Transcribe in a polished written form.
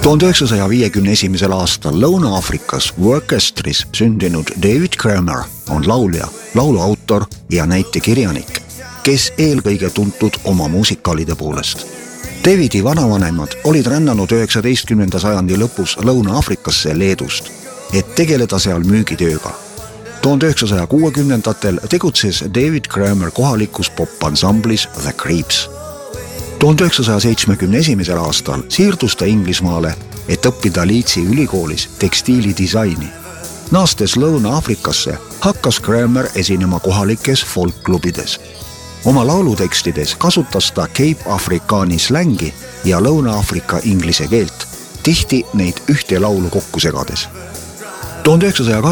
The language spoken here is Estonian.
1951. aastal Lõuna-Aafrikas Worcesteris sündinud David Cranmer on laulja, lauluautor ja näitekirjanik, kes eelkõige tuntud oma muusikaalide poolest. Davidi vanavanemad olid rännanud 19. sajandi lõpus Lõuna-Aafrikasse Leedust, et tegeleda seal müügitööga. 1960-ndatel tegutses David Cranmer kohalikus popansamblis The Creeps. 1971. aastal siirdus ta Inglismaale, et õppida Leedsi ülikoolis tekstiilidisaini. Naastes Lõuna-Aafrikasse hakkas Cranmer esinema kohalikes folkklubides. Oma laulutekstides kasutas ta Cape Afrikaani slängi ja Lõuna-Aafrika inglise keelt, tihti neid ühte laulu kokku segades.